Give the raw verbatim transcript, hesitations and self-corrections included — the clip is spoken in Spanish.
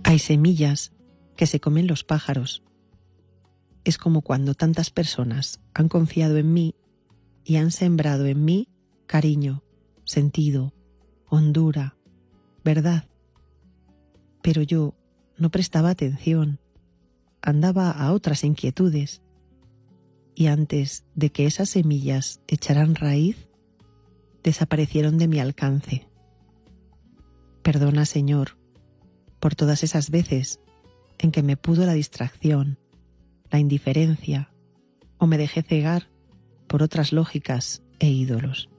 Hay semillas que se comen los pájaros. Es como cuando tantas personas han confiado en mí y han sembrado en mí cariño, sentido, hondura, verdad. Pero yo no prestaba atención, andaba a otras inquietudes, y antes de que esas semillas echaran raíz, desaparecieron de mi alcance. Perdona, Señor, por todas esas veces en que me pudo la distracción, la indiferencia, o me dejé cegar por otras lógicas e ídolos.